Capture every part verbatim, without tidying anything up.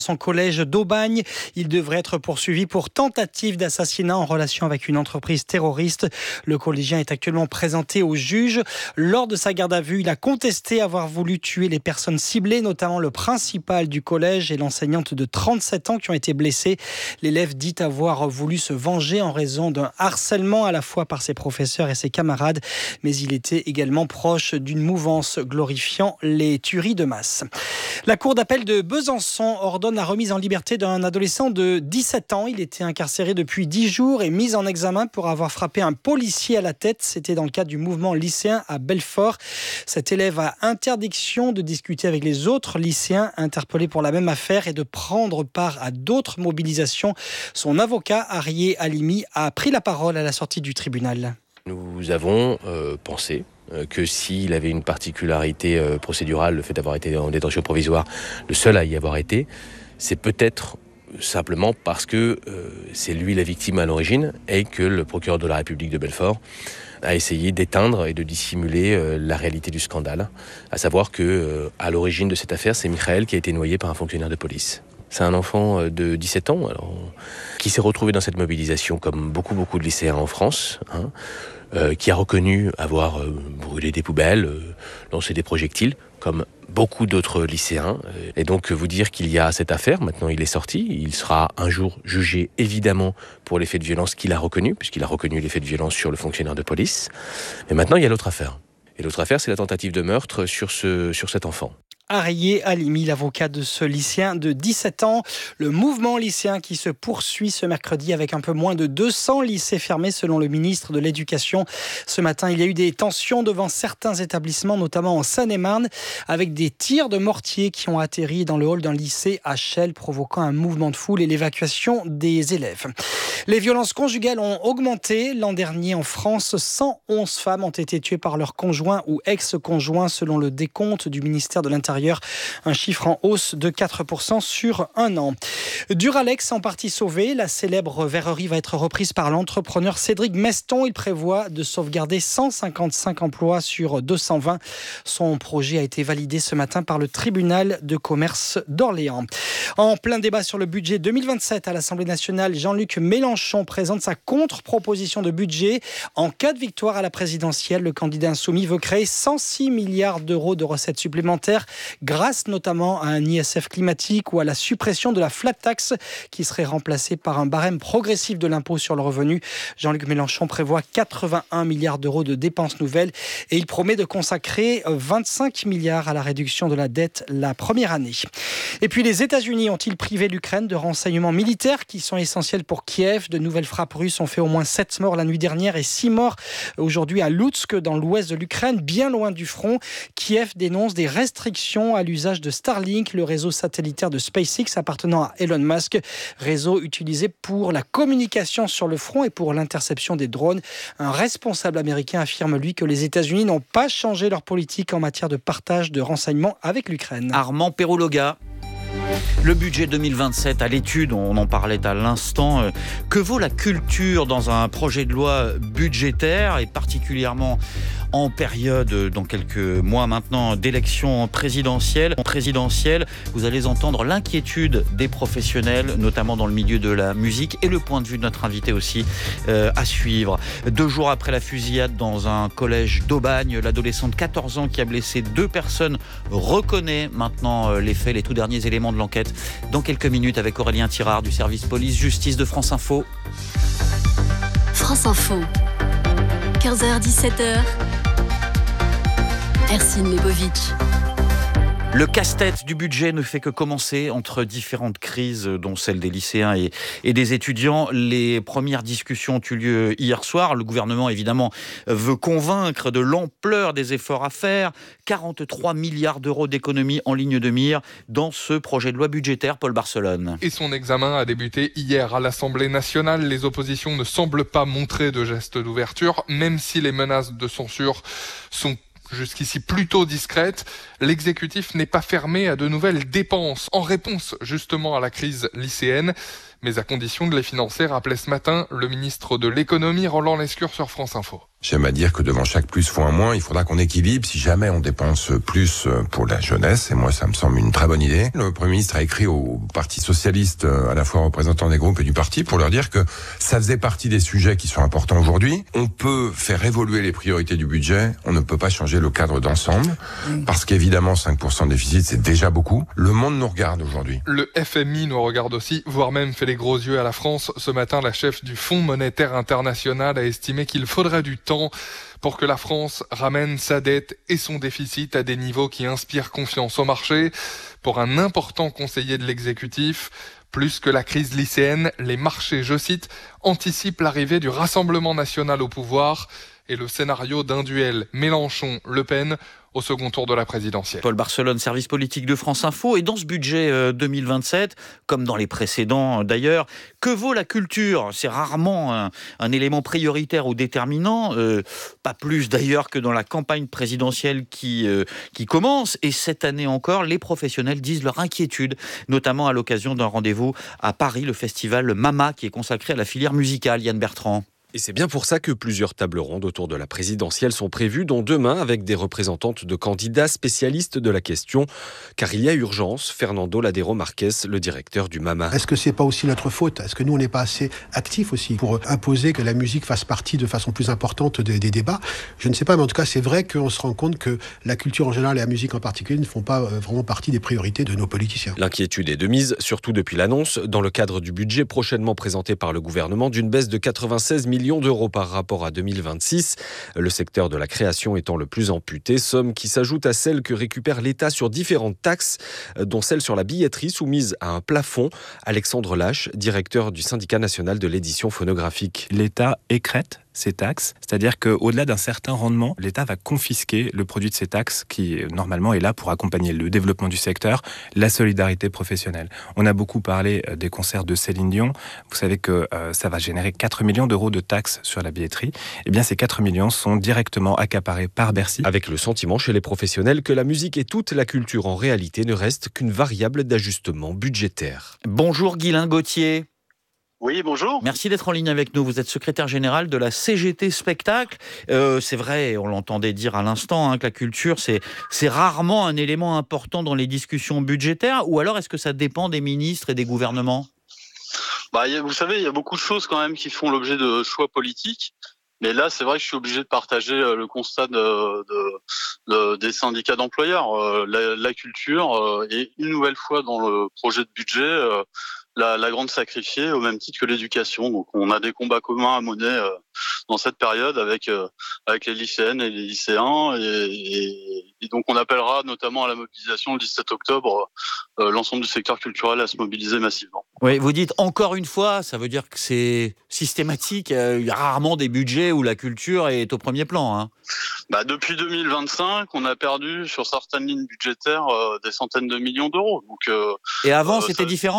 son collège d'Aubagne. Il devrait être poursuivi pour tentative d'assassinat en relation avec une entreprise terroriste. Le collégien est actuellement présenté au juge. Lors de sa garde à vue, il a contesté avoir voulu tuer les personnes ciblées, notamment le principal du collège et l'enseignante de trente-sept ans qui ont été blessés. L'élève dit avoir voulu se venger en raison d'un harcèlement à la fois par ses professeurs et ses camarades, mais il était également proche d'une mouvance glorifiant les tueries de masse. La cour d'appel de Besançon ordonne la remise en liberté d'un adolescent de dix-sept ans. Il était incarcéré depuis dix jours et mis en examen pour avoir frappé un policier à la tête. C'était dans le cadre du mouvement lycéen à Belfort. Cet élève a interdiction de discuter avec les autres lycéens interpellés pour la même affaire et de prendre part à d'autres mobilisations. Son avocat, Arié Halimi, a pris la parole à la sortie du tribunal. Nous avons euh, pensé que s'il avait une particularité euh, procédurale, le fait d'avoir été en détention provisoire, le seul à y avoir été, c'est peut-être simplement parce que euh, c'est lui la victime à l'origine et que le procureur de la République de Belfort a essayé d'éteindre et de dissimuler euh, la réalité du scandale, à savoir que euh, à l'origine de cette affaire, c'est Michael qui a été noyé par un fonctionnaire de police. C'est un enfant de dix-sept ans alors, qui s'est retrouvé dans cette mobilisation comme beaucoup beaucoup de lycéens en France, hein, euh, qui a reconnu avoir euh, brûlé des poubelles, euh, lancé des projectiles, comme beaucoup d'autres lycéens. Et donc vous dire qu'il y a cette affaire, maintenant il est sorti, il sera un jour jugé évidemment pour les faits de violence qu'il a reconnus, puisqu'il a reconnu les faits de violence sur le fonctionnaire de police. Mais maintenant il y a l'autre affaire. Et l'autre affaire, c'est la tentative de meurtre sur, ce, sur cet enfant. Arié Halimi, l'avocat de ce lycéen de dix-sept ans. Le mouvement lycéen qui se poursuit ce mercredi avec un peu moins de deux cents lycées fermés selon le ministre de l'Éducation. Ce matin, il y a eu des tensions devant certains établissements, notamment en Seine-et-Marne, avec des tirs de mortier qui ont atterri dans le hall d'un lycée à Chelles, provoquant un mouvement de foule et l'évacuation des élèves. Les violences conjugales ont augmenté. L'an dernier, en France, cent onze femmes ont été tuées par leur conjoint ou ex-conjoint, selon le décompte du ministère de l'Intérieur. Un chiffre en hausse de quatre pour cent sur un an. Duralex en partie sauvé. La célèbre verrerie va être reprise par l'entrepreneur Cédric Meston. Il prévoit de sauvegarder cent cinquante-cinq emplois sur deux cent vingt. Son projet a été validé ce matin par le tribunal de commerce d'Orléans. En plein débat sur le budget deux mille vingt-sept à l'Assemblée nationale, Jean-Luc Mélenchon présente sa contre-proposition de budget. En cas de victoire à la présidentielle, le candidat insoumis veut créer cent six milliards d'euros de recettes supplémentaires, grâce notamment à un I S F climatique ou à la suppression de la flat tax qui serait remplacée par un barème progressif de l'impôt sur le revenu. Jean-Luc Mélenchon prévoit quatre-vingt-un milliards d'euros de dépenses nouvelles et il promet de consacrer vingt-cinq milliards à la réduction de la dette la première année. Et puis les États-Unis ont-ils privé l'Ukraine de renseignements militaires qui sont essentiels pour Kiev? De nouvelles frappes russes ont fait au moins sept morts la nuit dernière et six morts aujourd'hui à Loutsk, dans l'ouest de l'Ukraine, bien loin du front. Kiev dénonce des restrictions à l'usage de Starlink, le réseau satellitaire de SpaceX appartenant à Elon Musk, réseau utilisé pour la communication sur le front et pour l'interception des drones. Un responsable américain affirme, lui, que les États-Unis n'ont pas changé leur politique en matière de partage de renseignements avec l'Ukraine. Armand Perrouloga. Le budget deux mille vingt-sept à l'étude, on en parlait à l'instant. Que vaut la culture dans un projet de loi budgétaire et particulièrement en période, dans quelques mois maintenant, d'élections présidentielles. présidentielles Vous allez entendre l'inquiétude des professionnels, notamment dans le milieu de la musique, et le point de vue de notre invité aussi euh, à suivre. Deux jours après la fusillade dans un collège d'Aubagne, l'adolescent de quatorze ans qui a blessé deux personnes reconnaît maintenant les faits, les tout derniers éléments de l'enquête. Dans quelques minutes avec Aurélien Tirard du service police-justice de France Info. France Info, quinze heures dix-sept heures. Ercine Lebovic. Le casse-tête du budget ne fait que commencer entre différentes crises, dont celle des lycéens et, et des étudiants. Les premières discussions ont eu lieu hier soir. Le gouvernement, évidemment, veut convaincre de l'ampleur des efforts à faire. quarante-trois milliards d'euros d'économies en ligne de mire dans ce projet de loi budgétaire. Paul Barcelone. Et son examen a débuté hier à l'Assemblée nationale. Les oppositions ne semblent pas montrer de gestes d'ouverture, même si les menaces de censure sont jusqu'ici plutôt discrète. L'exécutif n'est pas fermé à de nouvelles dépenses en réponse justement à la crise lycéenne. mais à condition de les financer, rappelait ce matin le ministre de l'économie Roland Lescure sur France Info. J'aime à dire que devant chaque plus fois un moins, il faudra qu'on équilibre. Si jamais on dépense plus pour la jeunesse, et moi ça me semble une très bonne idée. Le Premier ministre a écrit au Parti socialiste, à la fois représentant des groupes et du parti, pour leur dire que ça faisait partie des sujets qui sont importants aujourd'hui. On peut faire évoluer les priorités du budget, on ne peut pas changer le cadre d'ensemble, parce qu'évidemment cinq pour cent de déficit c'est déjà beaucoup. Le monde nous regarde aujourd'hui. Le F M I nous regarde aussi, voire même fait les gros yeux à la France. Ce matin, la chef du Fonds monétaire international a estimé qu'il faudrait du temps pour que la France ramène sa dette et son déficit à des niveaux qui inspirent confiance au marché. Pour un important conseiller de l'exécutif, plus que la crise lycéenne, les marchés, je cite, anticipent l'arrivée du Rassemblement national au pouvoir et le scénario d'un duel Mélenchon-Le Pen au second tour de la présidentielle. Paul Barcelone, service politique de France Info. Et dans ce budget deux mille vingt-sept, comme dans les précédents d'ailleurs, que vaut la culture ? C'est rarement un, un élément prioritaire ou déterminant, euh, pas plus d'ailleurs que dans la campagne présidentielle qui, euh, qui commence. Et cette année encore, les professionnels disent leur inquiétude, notamment à l'occasion d'un rendez-vous à Paris, le festival Mama, qui est consacré à la filière musicale. Yann Bertrand. Et c'est bien pour ça que plusieurs tables rondes autour de la présidentielle sont prévues, dont demain avec des représentantes de candidats spécialistes de la question. Car il y a urgence, Fernando Ladero Marquez, le directeur du Mama. Est-ce que c'est pas aussi notre faute ? Est-ce que nous, on n'est pas assez actifs aussi pour imposer que la musique fasse partie de façon plus importante des, des débats ? Je ne sais pas, mais en tout cas, c'est vrai qu'on se rend compte que la culture en général et la musique en particulier ne font pas vraiment partie des priorités de nos politiciens. L'inquiétude est de mise, surtout depuis l'annonce, dans le cadre du budget prochainement présenté par le gouvernement, d'une baisse de quatre-vingt-seize millions d'euros par rapport à deux mille vingt-six. Le secteur de la création étant le plus amputé, somme qui s'ajoute à celle que récupère l'État sur différentes taxes, dont celle sur la billetterie soumise à un plafond. Alexandre Lache, directeur du syndicat national de l'édition phonographique. L'État écrète ces taxes, c'est-à-dire qu'au-delà d'un certain rendement, l'État va confisquer le produit de ces taxes qui, normalement, est là pour accompagner le développement du secteur, la solidarité professionnelle. On a beaucoup parlé des concerts de Céline Dion. Vous savez que euh, ça va générer quatre millions d'euros de taxes sur la billetterie. Eh bien, ces quatre millions sont directement accaparés par Bercy. Avec le sentiment chez les professionnels que la musique et toute la culture, en réalité, ne restent qu'une variable d'ajustement budgétaire. Bonjour Guylain Gauthier. Oui, bonjour. Merci d'être en ligne avec nous. Vous êtes secrétaire général de la C G T Spectacle. Euh, c'est vrai, on l'entendait dire à l'instant, hein, que la culture, c'est, c'est rarement un élément important dans les discussions budgétaires. Ou alors, est-ce que ça dépend des ministres et des gouvernements ? Bah, y a, vous savez, il y a beaucoup de choses quand même qui font l'objet de choix politiques. Mais là, c'est vrai que je suis obligé de partager le constat de, de, de, des syndicats d'employeurs. Euh, la, la culture euh, est une nouvelle fois dans le projet de budget euh, la, la grande sacrifiée, au même titre que l'éducation. Donc, on a des combats communs à mener euh, dans cette période avec euh, avec les lycéennes et les lycéens. Et, et, et donc, on appellera notamment à la mobilisation le dix-sept octobre euh, l'ensemble du secteur culturel à se mobiliser massivement. Oui, vous dites encore une fois, ça veut dire que c'est systématique. Il y a rarement des budgets où la culture est au premier plan. Hein. Bah, depuis deux mille vingt-cinq, on a perdu sur certaines lignes budgétaires euh, des centaines de millions d'euros. Donc, euh, et avant, euh, ça... c'était différent ?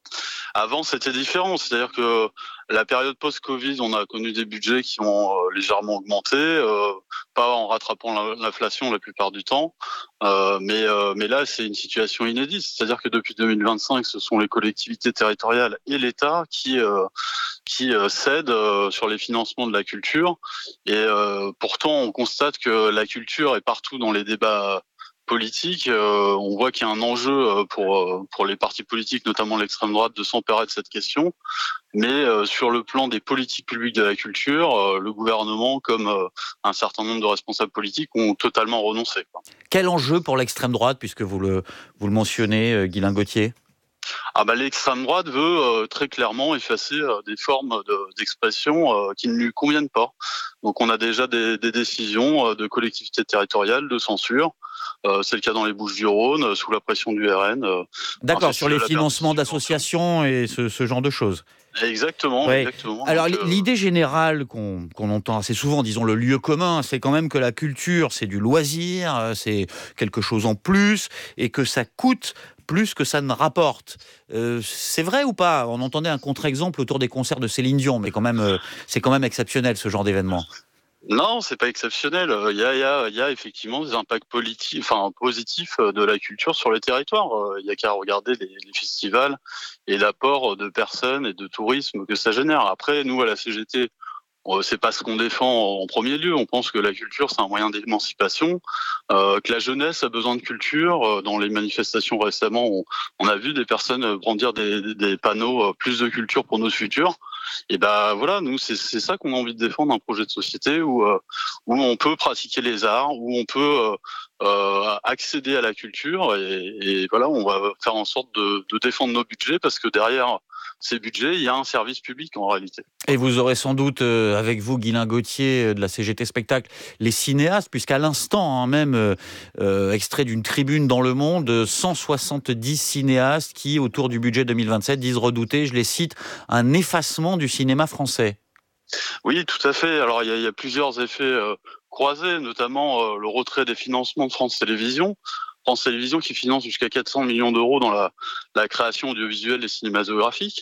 Avant, c'était différent. C'est-à-dire que la période post-Covid, on a connu des budgets qui ont euh, légèrement augmenté, euh, pas en rattrapant l'inflation la plupart du temps, euh, mais, euh, mais là, c'est une situation inédite. C'est-à-dire que depuis deux mille vingt-cinq, ce sont les collectivités territoriales et l'État qui, euh, qui euh, cèdent euh, sur les financements de la culture. Et euh, pourtant, on constate que la culture est partout dans les débats politique, euh, on voit qu'il y a un enjeu pour pour les partis politiques, notamment l'extrême droite, de s'emparer de cette question. Mais euh, sur le plan des politiques publiques de la culture, euh, le gouvernement, comme euh, un certain nombre de responsables politiques, ont totalement renoncé, quoi. Quel enjeu pour l'extrême droite, puisque vous le vous le mentionnez, euh, Guylain Gauthier ? Ah bah, l'extrême droite veut euh, très clairement effacer euh, des formes de, d'expression euh, qui ne lui conviennent pas. Donc on a déjà des, des décisions euh, de collectivités territoriales de censure. Euh, c'est le cas dans les Bouches-du-Rhône, euh, sous la pression du R N. Euh, D'accord, sur les financements d'associations et ce, ce genre de choses. Exactement, ouais. exactement. Alors Donc, l'idée générale qu'on, qu'on entend assez souvent, disons le lieu commun, c'est quand même que la culture, c'est du loisir, c'est quelque chose en plus, et que ça coûte plus que ça ne rapporte. Euh, c'est vrai ou pas ? On entendait un contre-exemple autour des concerts de Céline Dion, mais quand même, euh, c'est quand même exceptionnel ce genre d'événement. Non, c'est pas exceptionnel. Il y a, il y a, il y a effectivement des impacts politiques, enfin positifs de la culture sur les territoires. Il y a qu'à regarder les, les festivals et l'apport de personnes et de tourisme que ça génère. Après, nous à la C G T, c'est pas ce qu'on défend en premier lieu. On pense que la culture, c'est un moyen d'émancipation, euh, que la jeunesse a besoin de culture. Dans les manifestations récemment, on, on a vu des personnes brandir des, des panneaux « Plus de culture pour nos futurs ». Et ben voilà, nous, c'est, c'est ça qu'on a envie de défendre, un projet de société où, euh, où on peut pratiquer les arts, où on peut euh, euh, accéder à la culture. Et, et voilà, on va faire en sorte de, de défendre nos budgets parce que derrière ces budgets, il y a un service public en réalité. Et vous aurez sans doute euh, avec vous, Guylain Gauthier de la C G T Spectacle, les cinéastes, puisqu'à l'instant hein, même, euh, euh, extrait d'une tribune dans Le Monde, cent soixante-dix cinéastes qui, autour du budget deux mille vingt-sept, disent redouter, je les cite, un effacement du cinéma français. Oui, tout à fait. Alors il y a, il y a plusieurs effets euh, croisés, notamment euh, le retrait des financements de France Télévisions. France Télévisions qui finance jusqu'à quatre cents millions d'euros dans la, la création audiovisuelle et cinématographique.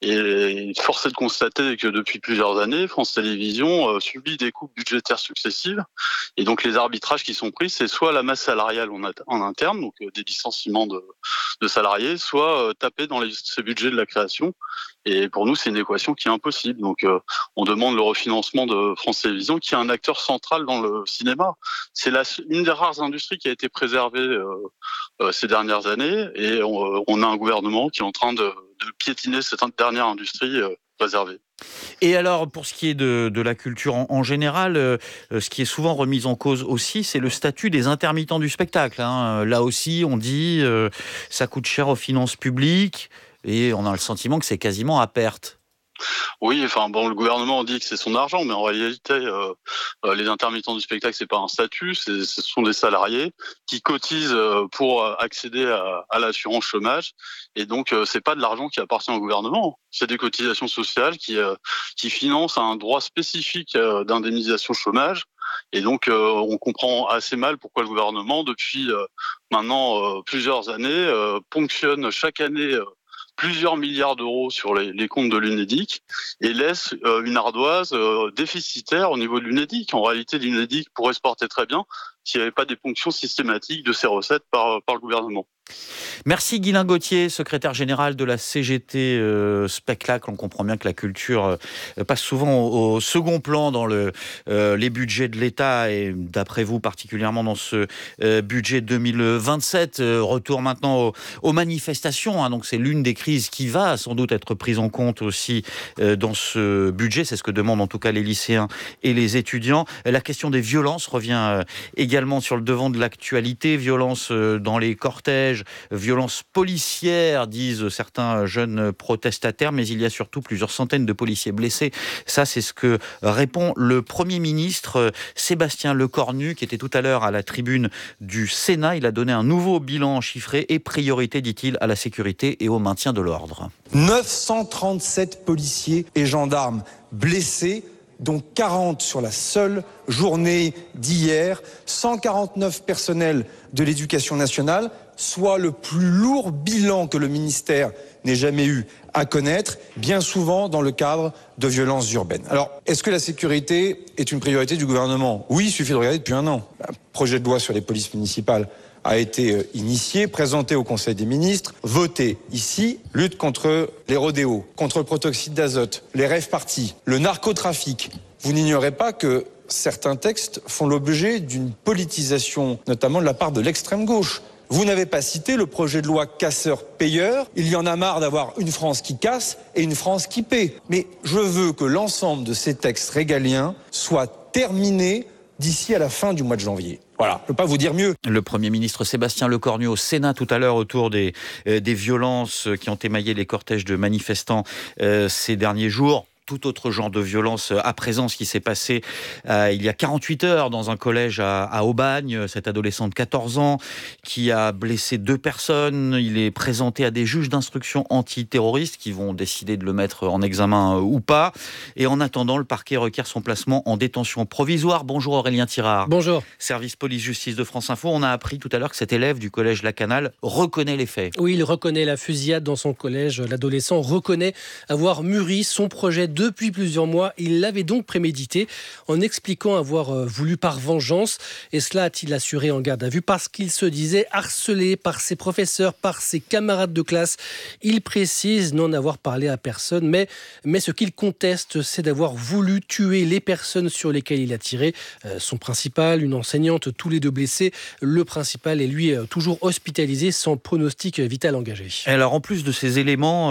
Et force est de constater que depuis plusieurs années, France Télévisions euh, subit des coupes budgétaires successives. Et donc les arbitrages qui sont pris, c'est soit la masse salariale en, en interne, donc euh, des licenciements de, de salariés, soit euh, taper dans les, ces budgets de la création. Et pour nous, c'est une équation qui est impossible. Donc euh, on demande le refinancement de France Télévisions, qui est un acteur central dans le cinéma. C'est la, une des rares industries qui a été préservée euh, euh, ces dernières années. Et on, on a un gouvernement qui est en train de, de piétiner cette dernière industrie euh, préservée. Et alors, pour ce qui est de, de la culture en, en général, euh, ce qui est souvent remis en cause aussi, c'est le statut des intermittents du spectacle. Hein. Là aussi, on dit euh, ça coûte cher aux finances publiques et on a le sentiment que c'est quasiment à perte. Oui, enfin bon, le gouvernement dit que c'est son argent, mais en réalité, euh, euh, les intermittents du spectacle, c'est pas un statut, c'est, ce sont des salariés qui cotisent pour accéder à, à l'assurance chômage, et donc euh, c'est pas de l'argent qui appartient au gouvernement, c'est des cotisations sociales qui euh, qui financent un droit spécifique euh, d'indemnisation chômage. Et donc, euh, on comprend assez mal pourquoi le gouvernement, depuis euh, maintenant euh, plusieurs années, euh, ponctionne chaque année euh, plusieurs milliards d'euros sur les, les comptes de l'Unédic et laisse euh, une ardoise euh, déficitaire au niveau de l'Unédic. En réalité, l'Unédic pourrait se porter très bien s'il n'y avait pas des ponctions systématiques de ses recettes par, par le gouvernement. Merci Guylain Gauthier, secrétaire général de la C G T euh, Spectacle. On comprend bien que la culture euh, passe souvent au, au second plan dans le, euh, les budgets de l'État et d'après vous particulièrement dans ce euh, budget deux mille vingt-sept. Euh, retour maintenant aux, aux manifestations. Hein, donc c'est l'une des crises qui va sans doute être prise en compte aussi euh, dans ce budget. C'est ce que demandent en tout cas les lycéens et les étudiants. La question des violences revient euh, également sur le devant de l'actualité. Violences euh, dans les cortèges, violence policière, disent certains jeunes protestataires, mais il y a surtout plusieurs centaines de policiers blessés. Ça, c'est ce que répond le Premier ministre Sébastien Lecornu, qui était tout à l'heure à la tribune du Sénat. Il a donné un nouveau bilan chiffré et priorité, dit-il, à la sécurité et au maintien de l'ordre. neuf cent trente-sept policiers et gendarmes blessés, dont quarante sur la seule journée d'hier, cent quarante-neuf personnels de l'éducation nationale, soit le plus lourd bilan que le ministère n'ait jamais eu à connaître, bien souvent dans le cadre de violences urbaines. Alors, est-ce que la sécurité est une priorité du gouvernement ? Oui, il suffit de regarder depuis un an. Un projet de loi sur les polices municipales a été initié, présenté au Conseil des ministres, voté ici, lutte contre les rodéos, contre le protoxyde d'azote, les rave-parties, le narcotrafic. Vous n'ignorez pas que certains textes font l'objet d'une politisation, notamment de la part de l'extrême gauche. Vous n'avez pas cité le projet de loi casseur-payeur. Il y en a marre d'avoir une France qui casse et une France qui paie. Mais je veux que l'ensemble de ces textes régaliens soient terminés d'ici à la fin du mois de janvier. Voilà, je ne peux pas vous dire mieux. Le Premier ministre Sébastien Lecornu au Sénat tout à l'heure autour des, euh, des violences qui ont émaillé les cortèges de manifestants euh, ces derniers jours. Tout autre genre de violence à présent, ce qui s'est passé euh, il y a quarante-huit heures dans un collège à, à Aubagne, cet adolescent de quatorze ans qui a blessé deux personnes. Il est présenté à des juges d'instruction antiterroristes qui vont décider de le mettre en examen euh, ou pas. Et en attendant, le parquet requiert son placement en détention provisoire. Bonjour Aurélien Tirard. Bonjour. Service police-justice de France Info. On a appris tout à l'heure que cet élève du collège Lacanal reconnaît les faits. Oui, il reconnaît la fusillade dans son collège. L'adolescent reconnaît avoir mûri son projet de depuis plusieurs mois. Il l'avait donc prémédité en expliquant avoir voulu par vengeance. Et cela a-t-il assuré en garde à vue parce qu'il se disait harcelé par ses professeurs, par ses camarades de classe. Il précise n'en avoir parlé à personne, mais, mais ce qu'il conteste, c'est d'avoir voulu tuer les personnes sur lesquelles il a tiré. Euh, son principal, une enseignante, tous les deux blessés. Le principal est lui toujours hospitalisé sans pronostic vital engagé. Alors en plus de ces éléments,